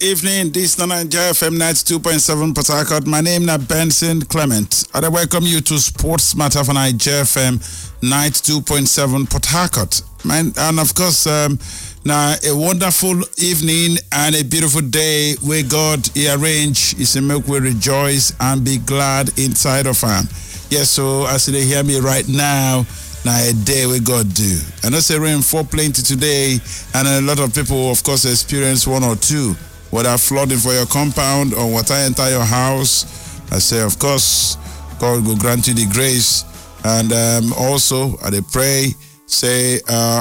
evening. This is Nigeria FM 92.7 Port Harcourt. My name is Benson Clement. I welcome you to Sports Matter for Nigeria FM 92.7 Port Harcourt. And of course, now a wonderful evening and a beautiful day where God He arranged. He said, "Make we rejoice and be glad inside of Him." Yes, so as they hear me right now. Now a day we God do. I know say rain fall plenty today, and a lot of people, of course, experience one or two, whether flooding for your compound or water enter your house. I say, of course, God will grant you the grace, and also I pray, say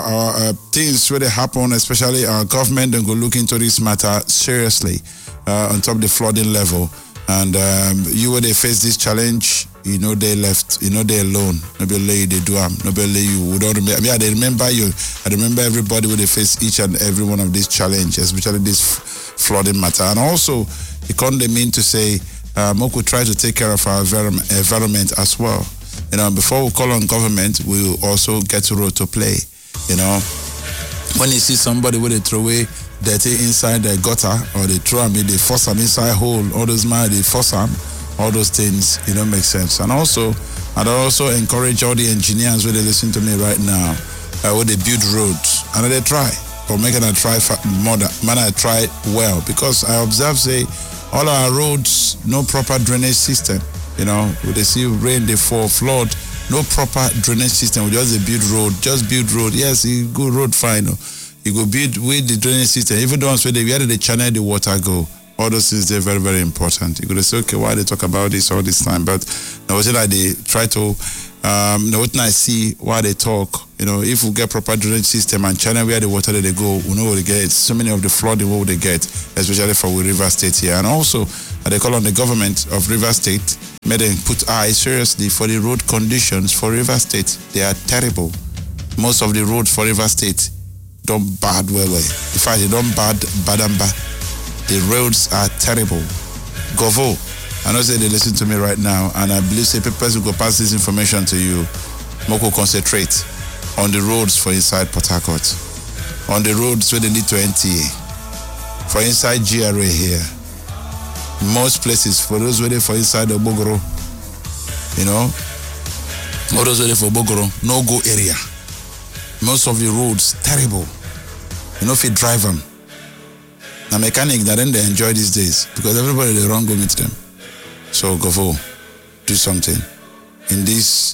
things where they happen, especially our government, and go look into this matter seriously on top of the flooding level, and you where they face this challenge. You know they left. You know they alone. Nobody lay they do them. Nobody lay you. We don't remember. I mean, I remember you. I remember everybody when they face each and every one of these challenges, especially this flooding matter. And also, it can't mean to say, we could try to take care of our environment as well. You know, before we call on government, we will also get a role to play. You know, when you see somebody where they throw away dirty inside the gutter, or they throw them, they force them inside hole, all those man they force them. All those things, you know, make sense. And also, I'd also encourage all the engineers where they listen to me right now, where they build roads, and they try, or making a try more than I try well, because I observe, say, all our roads, no proper drainage system. You know, when they see rain, they fall, flood, no proper drainage system. We just build road. Yes, you go road fine. You go build with the drainage system. Even the ones where they channel the water go. All those things, they're very, very important. You could say, okay, why they talk about this all this time? But now like they try to, what I see why they talk, you know, if we get proper drainage system and channel where the water they go, we know what they get. So many of the flooding, what they get, especially for River State here. And also, they call on the government of River State, made them put eye seriously for the road conditions for River State. They are terrible. Most of the roads for River State don't bad well. In fact, they don't bad and bad. The roads are terrible. Govo, I know say they listen to me right now, and I believe say people will go pass this information to you. Moko concentrate on the roads for inside Port Harcourt, on the roads where they need to NTA, for inside GRA here. Most places for those where they for inside the Bogoro, you know, all those where they for Bogoro, no go area. Most of the roads terrible. You know if you drive them. Now mechanic that then they enjoy these days because everybody they run go meet them. So go for do something. In these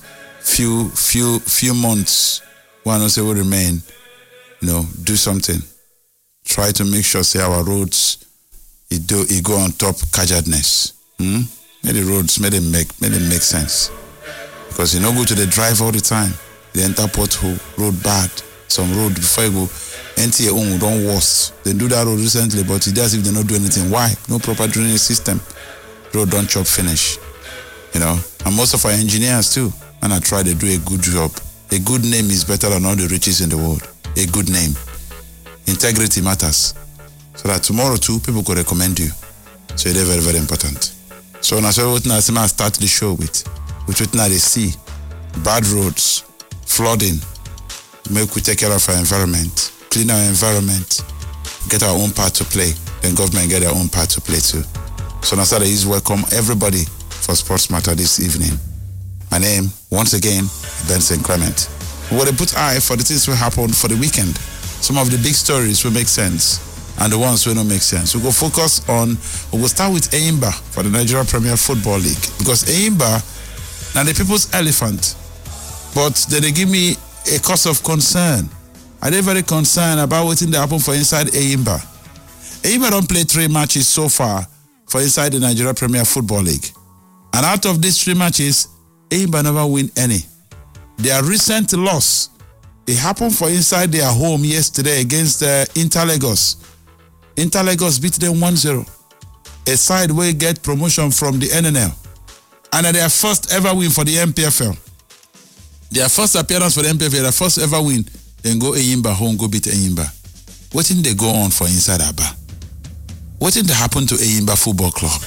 few months, one will say will remain, you know, do something. Try to make sure say our roads it go on top casualness. May the roads may them make sense. Because you know go to the drive all the time. They enter pothole, road bad. Some road before you go NTA own don't worse. They do that road recently, but it does if they not do anything. Why? No proper drainage system. Road don't chop finish. You know, and most of our engineers too, and I try to do a good job. A good name is better than all the riches in the world. A good name. Integrity matters. So that tomorrow too, people could recommend you. So they're very, very important. So now I start the show with what now they see. Bad roads, flooding. Make we take care of our environment, clean our environment, get our own part to play. Then government get their own part to play too. So Nasada is welcome everybody for Sports Matter this evening. My name, once again, Benson Clement. We will put eye for the things will happen for the weekend. Some of the big stories will make sense, and the ones will not make sense. We will focus on, we will start with Enyimba for the Nigeria Premier Football League. Because Enyimba, now the people's elephant, but they give me a cause of concern. Are they very concerned about what they happen for inside Enyimba? Enyimba don't play 3 matches so far for inside the Nigeria Premier Football League. And out of these 3 matches, Enyimba never win any. Their recent loss, it happened for inside their home yesterday against Inter Lagos. Inter Lagos beat them 1-0. A side will get promotion from the NNL. And their first ever win for the MPFL. Their first appearance for the MPFL, their first ever win, then go Enyimba home, go beat Enyimba. What did they go on for inside Aba? What did happen to Enyimba Football Club?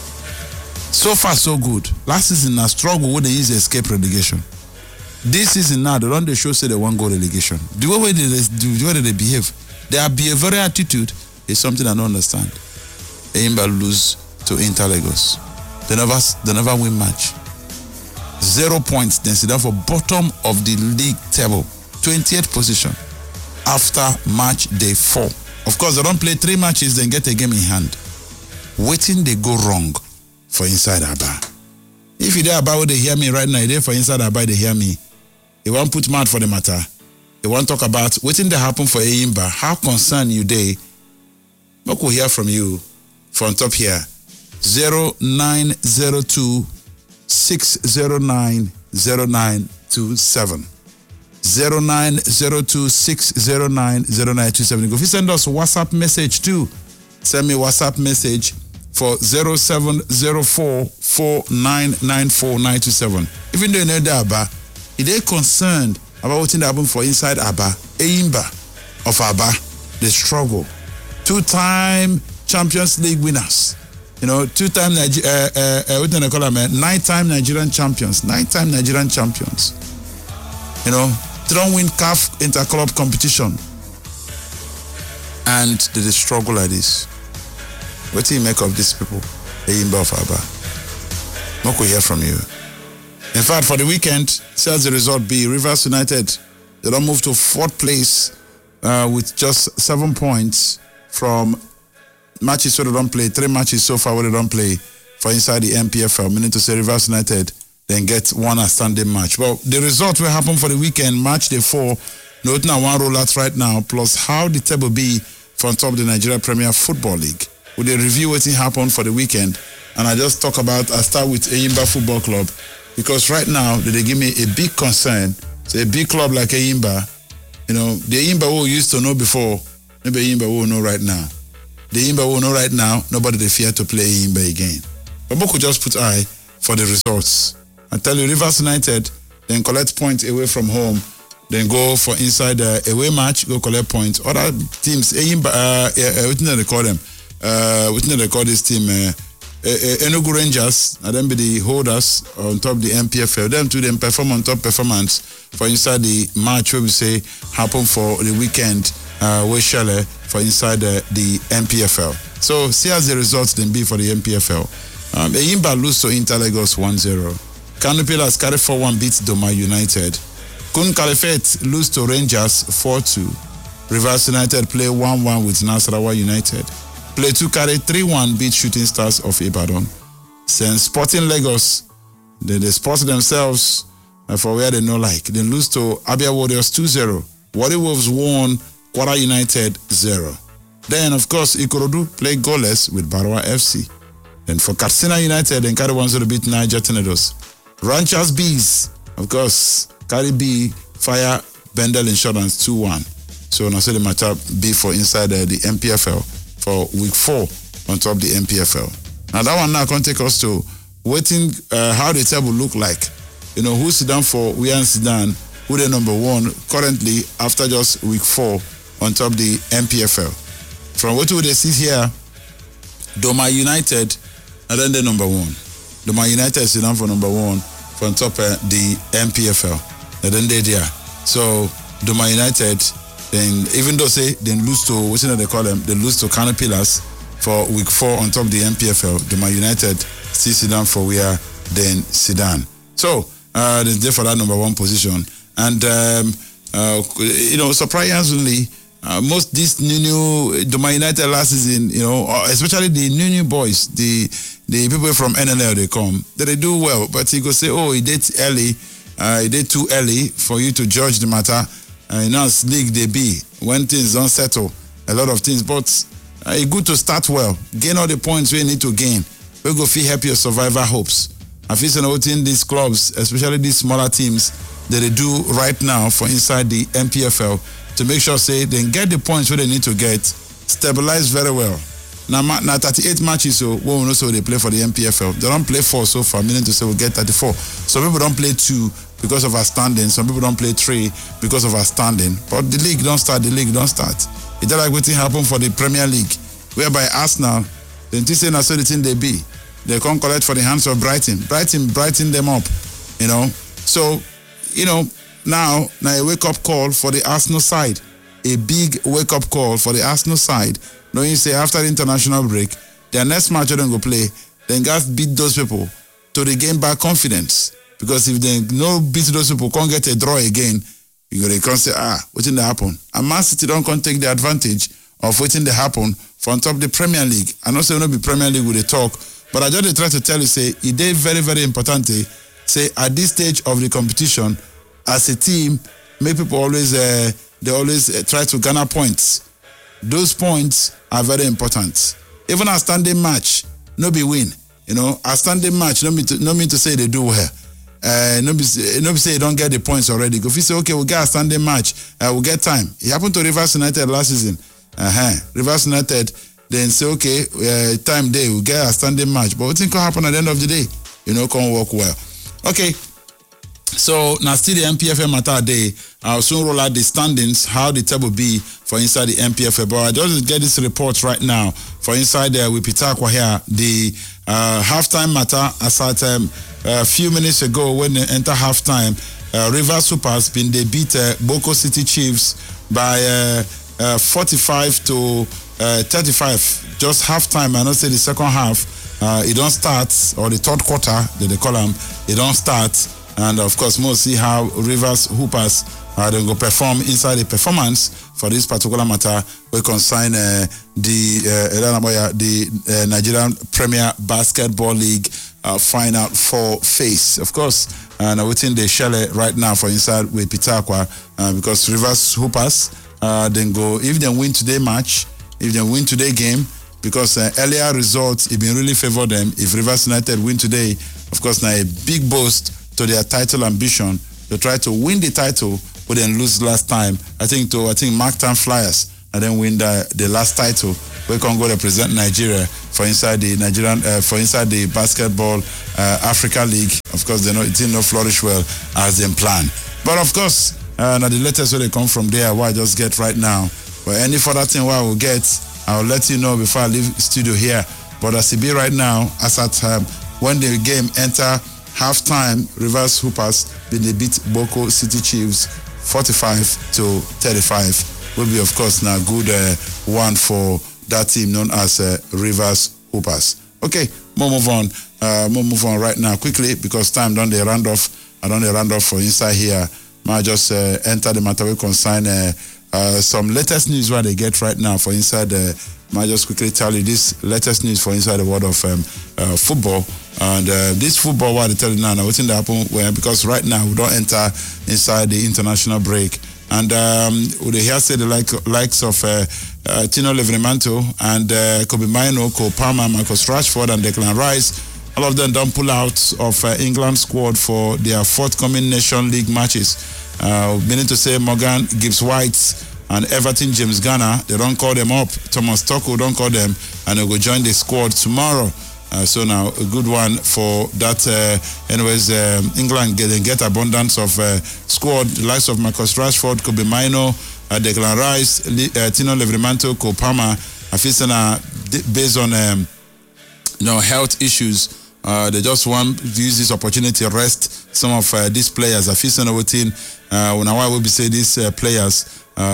So far, so good. Last season, a struggle with the easy escape relegation. This season now, they don't show say they want go relegation. The way they behave, their behavioral attitude is something I don't understand. Eyimba lose to Inter Lagos. They never win match. 0 points. Then sit down for bottom of the league table, 20th position after match day 4. Of course, they don't play 3 matches, then get a game in hand. Waiting they go wrong for inside Aba. If you there about they hear me right now, they for inside Aba they hear me. They won't put mouth for the matter. They want to talk about waiting that happen for Eyimba. How concerned you they? I could hear from you from top here. 0902 609 0927. 0902 609 0927. If you send us WhatsApp message too, send me WhatsApp message for 0704 4994 927. Even though you know that Aba, if they concerned about what happened for inside Aba, Eyimba of Aba, they struggle. 2-time Champions League winners. 2-time 9-time Nigerian champions. 9-time Nigerian champions. They don't win CAF Interclub competition. And they struggle like this. What do you make of these people? Eyimba of Aba. I could hear from you. In fact, for the weekend, see as the result be, Rivers United, they don't move to 4th place with just 7 points from matches where they don't play. 3 matches so far where they don't play for inside the MPFL, meaning to say Rivers United then get one outstanding match. Well, the result will happen for the weekend, match day 4, noting a 1 rollout right now, plus how the table be from top of the Nigeria Premier Football League. With a review what happened for the weekend, and I start with Eyimba Football Club, because right now they give me a big concern. So a big club like Eyimba, the Eyimba who used to know before, maybe Eyimba who know right now. The Eyimba who know right now, nobody they fear to play Eyimba again. But Boko just put eye for the results. I tell you, Rivers United then collect points away from home, then go for inside the away match, go collect points. Other teams, Eyimba, what did they call them? What did they call this team? Enugu Rangers, and then be the holders on top of the MPFL. Them two them perform on top performance for inside the match where we say happen for the weekend. Where Shelley for inside the MPFL. So see as the results then be for the MPFL. Eyimba lose to Inter Lagos 1-0. Kano Pillars carry 4-1 beats Doma United. Kun Caliphate lose to Rangers 4-2. Rivers United play 1-1 with Nasarawa United. Play 2 carry 3-1 beat Shooting Stars of Ibadan. Then Sporting Lagos, they spot themselves for where they know like. They lose to Abia Warriors 2-0. Warri Wolves won Kwara United 0. Then of course Ikorodu play goalless with Barawa FC. Then for Katsina United, then carry 1-0 beat Niger Tornadoes. Ranchers Bees, of course, carry B fire Bendel Insurance 2-1. So now say the matchup be for inside the MPFL for week 4 on top of the MPFL. Now that one now can take us to waiting how the table look like. Who sit down for we and Sudan, who the number 1 currently after just week 4 on top of the MPFL. From what we see here, Doma United and then the number 1. Doma United sit down for number 1 from top of the MPFL. And then they there. So Doma United, then even though say they lose to what they call them, they lose to Kano Pillars for week 4 on top of the MPFL. Doma United still sit down for where then Sudan. So they're there for that number 1 position. And surprisingly, most these new Doma United last season, especially the new boys, the people from NNL they come, they do well. But he go say, he did early, he did too early for you to judge the matter. As league they be when things don't settle, a lot of things. But it's good to start well, gain all the points we need to gain. We go feel help your survivor hopes. I feel in these clubs, especially these smaller teams, that they do right now for inside the MPFL to make sure say they get the points where they need to get, stabilize very well. Now 38 matches, so we know so they play for the MPFL. They don't play 4 so far, meaning to say we get 34. Some people don't play 2 because of our standing. Some people don't play 3 because of our standing. But the league don't start. It's like what happened for the Premier League, whereby Arsenal, they say that's the thing they be. They come collect for the hands of Brighton. Brighton them up, So, now a wake-up call for the Arsenal side. A big wake-up call for the Arsenal side. Knowing say after the international break, their next match they don't go play, then guys beat those people to regain back confidence. Because if they no beat those people, can't get a draw again, you go can say, what's in the happen? And Man City don't take the advantage of what's in the happen from top the Premier League. I know say not be Premier League with the talk, but I just try to tell you, say, it is very, very important, say, at this stage of the competition, as a team, make people always, they always try to garner points. Those points are very important. Even a standing match, no be win. You know, a standing match, no mean to say they do well. No be say you don't get the points already. If you say, okay, we'll get a standing match, we'll get time. It happened to Rivers United last season. Rivers United, then say, okay, time day, we'll get a standing match. But what think will happen at the end of the day? You know, can't work well. Okay. So now still the MPFA matter day. I'll soon roll out the standings, how the table be for inside the MPFA. But I just get this report right now for inside there with Pitakwa here. The halftime matter as at a few minutes ago when they enter halftime, Rivers Supers they beat Boko City Chiefs by 45 to 35. Just halftime. I don't say the second half. It don't start, or the third quarter that they call them. It don't start. And of course, we'll see how Rivers Hoopers they go perform inside the performance for this particular matter. We consign the Nigerian Premier Basketball League Final Four phase. Of course, and within the shell right now for inside with Pitakwa because Rivers Hoopers then go if they win today match, if they win today game. Because earlier results, it been really favor them. If Rivers United win today, of course, now a big boost to their title ambition to try to win the title, but then lose last time. I think Marktown Flyers and then win the last title. We can go represent Nigeria for inside the Nigerian for inside the Basketball Africa League. Of course, it didn't flourish well as they planned. But of course, now the latest where they come from there, what I just get right now. But any further thing what I will get, I'll let you know before I leave studio here. But as it be right now, as at when the game enter halftime, Rivers Hoopers they beat Boko City Chiefs 45 to 35. Will be of course now good one for that team known as Rivers Hoopers. Okay, more move on right now quickly because time done the round off. I done the round off for inside here. I just enter the matter we consign. Some latest news what they get right now for inside might just quickly tell you this latest news for inside the world of football. And this football what they tell you now what's in the happen because right now we don't enter inside the international break. And we hear say the likes of Tino Livramento and Kobe Mino, Cole Palmer, Marcus Rashford and Declan Rice. All of them don't pull out of England squad for their forthcoming Nation League matches. Meaning to say Morgan Gibbs-White and Everton James Garner, they don't call them up. Thomas Tuchel don't call them, and they will join the squad tomorrow. So now a good one for that. Anyways, England get abundance of squad. The likes of Marcus Rashford, Kobe Mino, Declan Rice, Tino Livramento, Cole Palmer. I feel based on health issues. They just want to use this opportunity to rest some of these players. I feel when I will be say these players,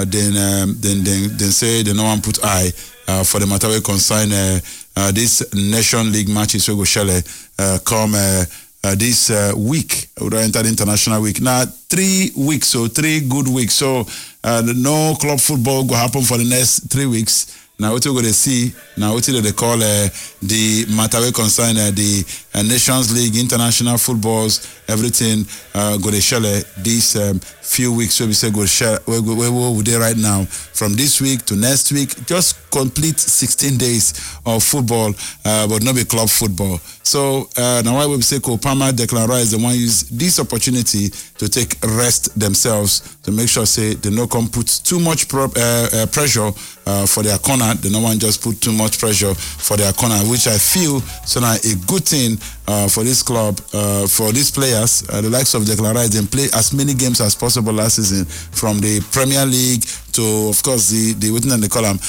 then say they no one put eye for the matter we consign this Nation League matches we go shall come this week. We don't enter the international week now. 3 weeks, so 3 good weeks. So no club football go happen for the next 3 weeks. Now what we're going to see, now what they call the matter we concern the Nations League, international footballs, everything go to share these few weeks. So we say go share where we there right now from this week to next week. Just complete 16 days of football, but not be club football. So now why we say Cole Palmer, Declan Rice, the one use this opportunity to take rest themselves to make sure say they no come put too much pressure for their corner. They no one just put too much pressure for their corner, which I feel so now a good thing for this club, for these players, the likes of Declan Rice, and play as many games as possible last season from the Premier League to, of course, the written in the column,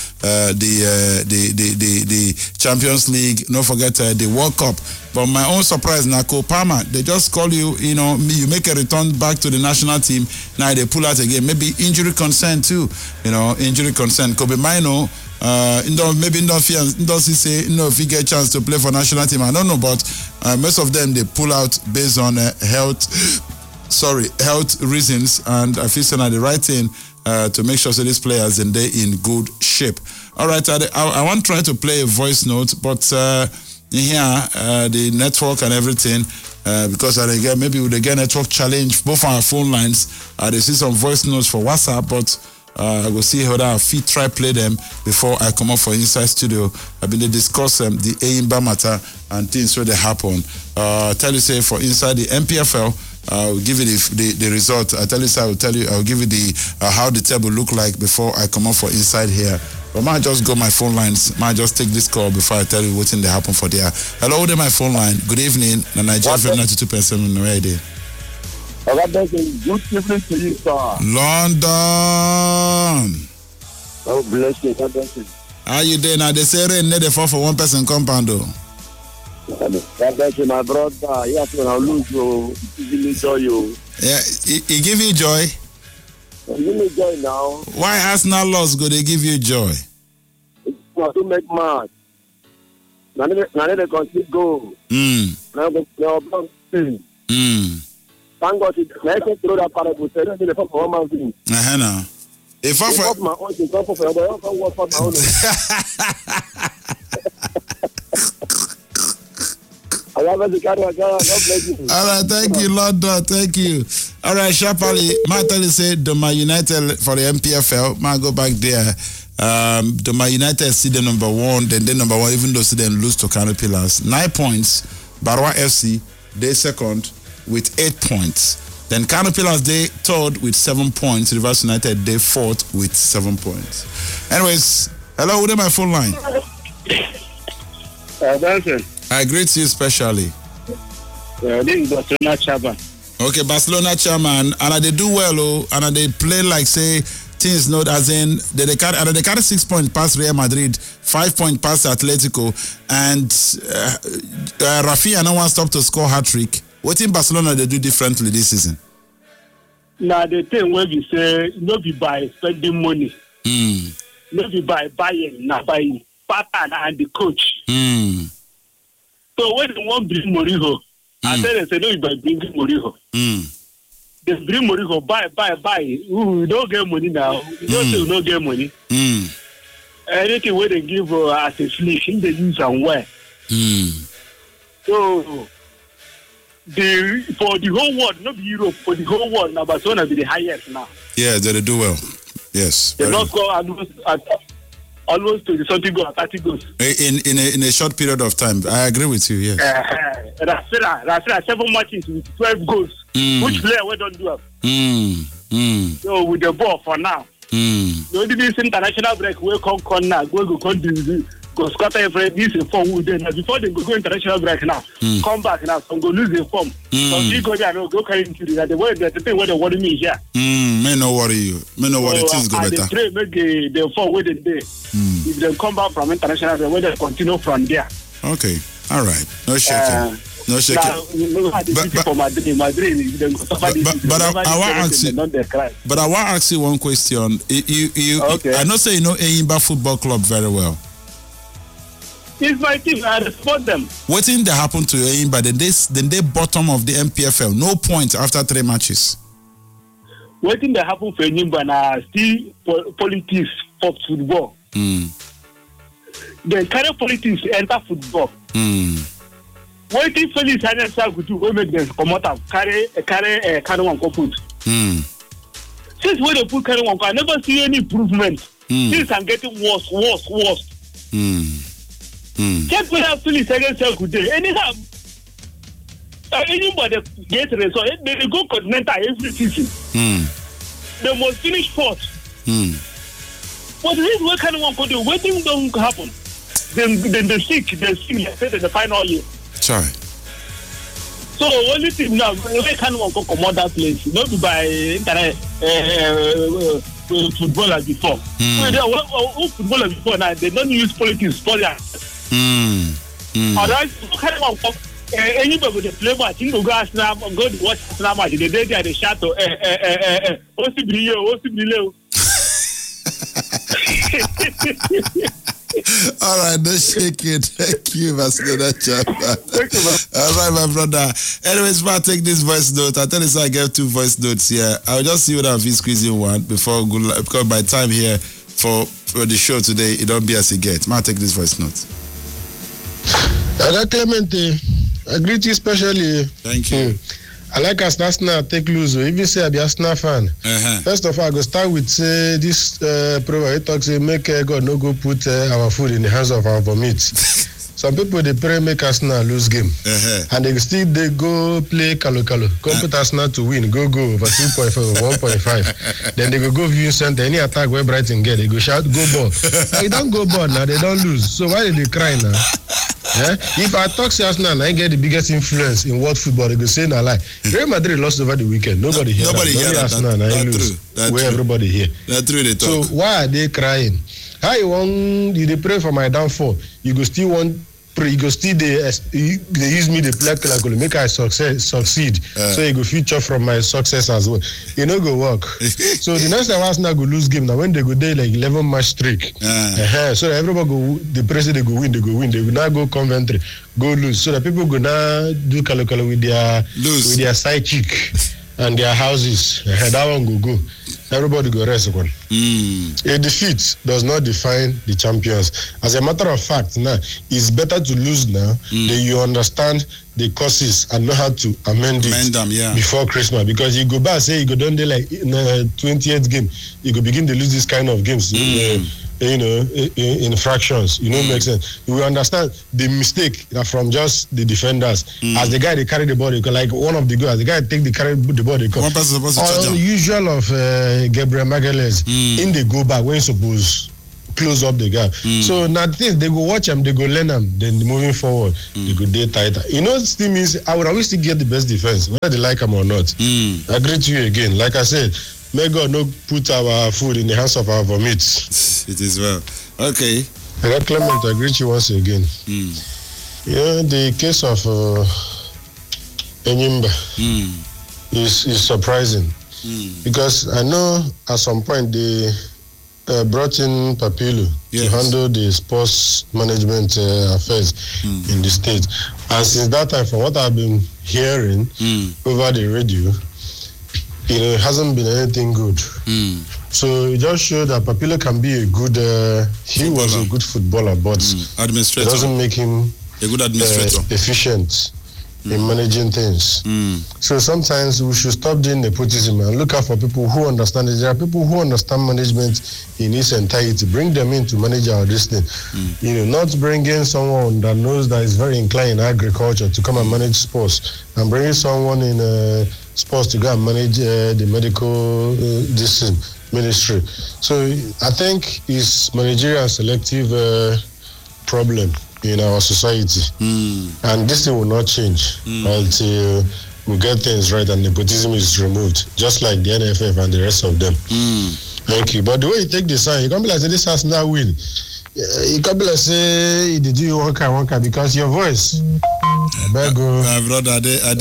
the Champions League. Don't forget the World Cup. But my own surprise, now Cole Palmer, they just call you, you make a return back to the national team. Now they pull out again. Maybe injury concern too, injury concern. Kobe Mino, maybe not say if he get a chance to play for national team. I don't know, but most of them they pull out based on health reasons, and I feel so now the right thing to make sure that these players and they in good shape. All right, I want to try to play a voice note, but here the network and everything. Because maybe with the network challenge both our phone lines, they see some voice notes for WhatsApp, but I will see how I fit try play them before I come up for Inside Studio. I've been to discuss the Enyimba matter and things where they happen. Tell you say for inside the MPFL, I'll give you the result. I'll give you the how the table look like before I come up for Inside here. But might just go my phone lines. Might just take this call before I tell you what's in the happen for there. Hello, there my phone line. Good evening. Nigeria FM 92.7 in where day. Good evening to you, sir. London. Oh, bless you. God bless you. How you doing? Now they say rain need the fall for one person compound though. God bless you, my brother. Yes, when I lose you, give me joy. Yeah, he give you joy. Give me joy now. Why Arsenal loss go they give you joy? It's not to make mad. Now they continue go. Now thank God let's throw that parable. Say the for one man thing. Now. If I for my own, it's not for my own. God bless you. All right, thank you, London. Thank you. All right, sharply, my tell you say Doma United for the MPFL. Might go back there. Doma United see the number one, then they number one, even though see them lose to Kano Pillars. 9 points. Barwa FC, they second with 8 points. Then Kano Pillars, they third with 7 points. Rivers United, they fourth with 7 points. Anyways, hello, who's my phone line? Benson. I greet you specially. This is Barcelona chairman. Okay, Barcelona chairman, and they do well, and they play like say things not as in they carry 6 points past Real Madrid, 5 points past Atletico, and Rafinha no one stop to score hat-trick. What in Barcelona they do differently this season? Now the thing where we say not be by spending money, not be by buying, not by pattern and the coach. So when they want to bring Mourinho, I said they say no, by bringing Mourinho. They bring Mourinho, buy. We don't get money now. We don't say we don't get money. Anything where they give as a fleet, they use and wear. So for the whole world, not Europe, for the whole world, now Barcelona be the highest now. Yeah, they do well. Yes. They don't score almost to something goes, 30 goals. In a short period of time. I agree with you, yes. That's 7 matches with 12 goals. Which player we don't do it? So with the ball for now. The only this international break will come now. Go scatter every this form with them. Before they go international break now. Come back now. Some go lose the form. Some people go there and go carry injury. The way the thing where they worry me here. May not worry you. May not worry. Things go better. They pray make the form where they day. If they come back from international break, where they continue from there. Okay. All right. No shaking. No shaking. But I want to ask you one question. Okay. I know say you know Enyimba Football Club very well. It's my team. I support them. What thing that happened to Enyimba? Then they bottom of the MPFL. No points after 3 matches. What thing that happened for Enyimba now? Still politics for football. The current politics enter football. What thing Felix Hannah could do? We make them come out and carry one put. Since when they put carry one, I never see any improvement. Things are getting worse. Check whether Felix Hannah could do. Anyhow, anybody get result. They go continental every season. They must finish fourth. But this is what kind of one could do. Waiting don't happen. Then they sick in the final year. Sorry. So only thing now, we can't want to come out that place. Not by internet footballers before. Footballers before now they don't use politics for that. Otherwise, you can't want anybody with the play match. You go ask now, go to watch Arsenal match. The day they shadow. All right, no shake it. Thank you, Vasco Chapa. All right, my brother. Anyways, I'll take this voice note. I tell you, so I get 2 voice notes here. I'll just see whether I'll be squeezing one before good, because by time here for the show today, it don't be as it gets. I'll take this voice note. Clemente, I greet you especially. Thank you. I like Arsenal take lose. If you say I be Arsenal fan, first of all, I go start with this proverb. It talks make God no go put our food in the hands of our vomit. Some people they pray make Arsenal lose game, and they go play Kalo. Come put Arsenal to win, go over 2.5, 1.5. Then they go view center. Any attack where Brighton get, they go shout go ball. They don't go ball now, they don't lose. So why did they cry now? If I talk to Arsenal, I get the biggest influence in world football. They go say no lie. Real Madrid lost over the weekend. Nobody here. Nobody here. Arsenal, that's where everybody here. That's true. They talk. So why are they crying? How you want? They pray for my downfall. You go still want. You go still they use me the play to make I succeed. So you go feature from my success as well. You know go work. So the next time Arsenal go lose game now when they go there like 11 match streak. So everybody go the president they go win. They will now go Coventry, go lose. So the people go now do Kalo with their side chick and their houses. That one go. Everybody go rest one. A defeat does not define the champions. As a matter of fact, now it's better to lose now than you understand the causes and know how to amend them, before Christmas. Because you go back, say you go down there like in 28th game, you go begin to lose this kind of games. In fractions, makes sense. You will understand the mistake from just the defenders. As the guy they carry the ball, like one of the guys, the guy carry the ball, they come. One person supposed to touch the usual of Gabriel Magalhaes in they go back when suppose close up the gap. So now things they go watch them, they go learn them, then moving forward, they go day tighter. Still means I would always still get the best defense, whether they like them or not. I agree to you again. Like I said, may God not put our food in the hands of our vomit. It is well. Okay. Clement, I greet you once again. The case of Enyimba is surprising because I know at some point they brought in Papilu to handle the sports management affairs in the state. And since that time, from what I've been hearing over the radio, it hasn't been anything good. So it just showed that Papilo can be a good. He was a good footballer, but administrator. It doesn't make him a good administrator, efficient in managing things. So sometimes we should stop doing nepotism and look out for people who understand it. There are people who understand management in its entirety. Bring them in to manage our destiny. Not bringing someone that knows that is very inclined in agriculture to come and manage sports, and bringing someone in sports to go and manage the medical ministry. So I think it's managerial and selective problem in our society, and this thing will not change until we get things right and nepotism is removed, just like the NFF and the rest of them. Thank you. But the way you take the sign, you can't be like this has now win. You can't be like say you did one car because your voice. My brother,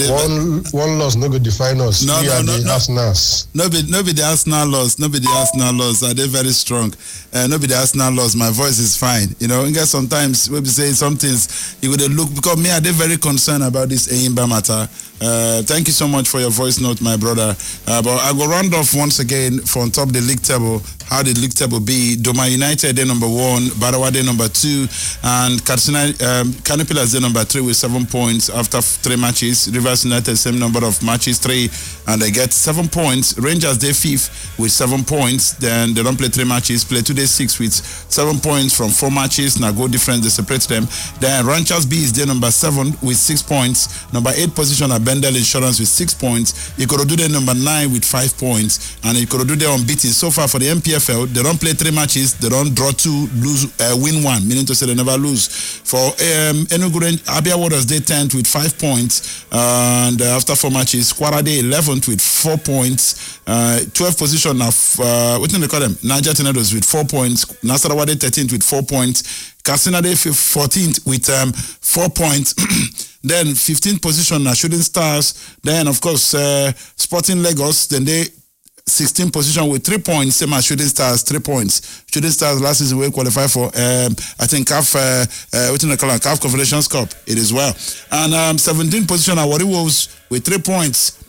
one loss no go define us. No. Arsenals. No be the Arsenal loss. No be the Arsenal loss. Are they very strong? No be the Arsenal loss. My voice is fine. Sometimes when we say some things, you would look because me are they very concerned about this Enyimba matter. Thank you so much for your voice note, my brother. But I go round off once again from top the league table. How the league table be? Doma United they number 1, Barawa they number 2, and Katsina Canopilas they number 3 with 7 points after 3 matches. Rivers United same number of matches, 3, and they get 7 points. Rangers they 5th with 7 points. Then they don't play 3 matches, play 2 days 6 with 7 points from 4 matches. Now goal difference they separate them. Then Ranchers B is their number 7 with 6 points. Number 8 position at Bendel Insurance with 6 points. Ikorodu they number 9 with 5 points, and Ikorodu they unbeaten so far for the MPFL. They don't play 3 matches, they don't draw 2, win 1, meaning to say they never lose. For Enugu Abia Waters they 10th with 5 points, and after 4 matches, Kwara they 11th with 4 points. 12th position of what do they call them? Niger Tornadoes with 4 points. Nasarawa they 13th with 4 points. Katsina they 14th with 4 points. Then 15th position Shooting Stars. Then of course Sporting Lagos. Then they 16th position with 3 points, same as Shooting Stars, 3 points. Shooting Stars last season will qualify for, I think, CAF Confederations Cup. It is well. And 17th position, Warri Wolves with 3 points.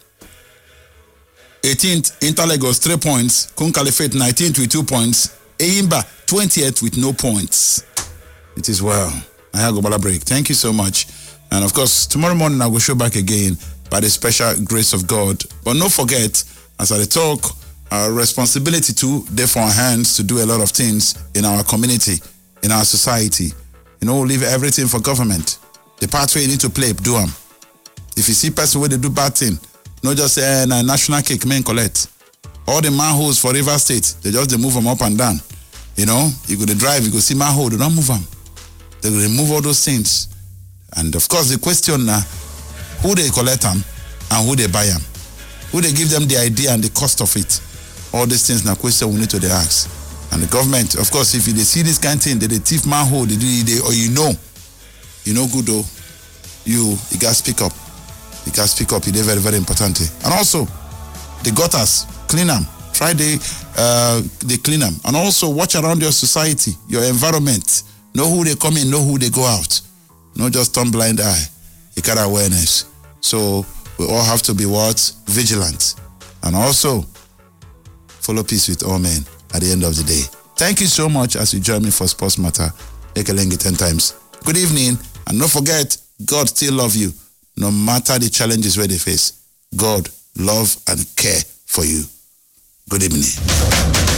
18th, Inter Lagos, 3 points. Kun Caliphate, 19th with 2 points. Eyimba, 20th with no points. It is well. I have a ball break. Thank you so much. And of course, tomorrow morning I will show back again by the special grace of God. But don't forget, as I talk, our responsibility too, therefore our hands to do a lot of things in our community, in our society. Leave everything for government. The part where you need to play, do them. If you see person where they do bad thing, not just say national cake men collect. All the manholes for River State, they move them up and down. You go to drive, you go see manhole, they don't move them. They remove all those things. And of course, the question now, who they collect them and who they buy them? Who they give them the idea and the cost of it? All these things now question we need to ask. And the government, of course, if they see this kind of thing, they thief manhole, they or good though, you got to speak up. You got to speak up. It's very, very important. And also, the gutters, clean them. Try they clean them. And also, watch around your society, your environment. Know who they come in, know who they go out. Not just turn blind eye. You got awareness. So we all have to be vigilant. And also follow peace with all men at the end of the day. Thank you so much as you join me for Sports Matter. Ekelengi 10 times. Good evening. And don't forget, God still love you. No matter the challenges where they face. God love and care for you. Good evening.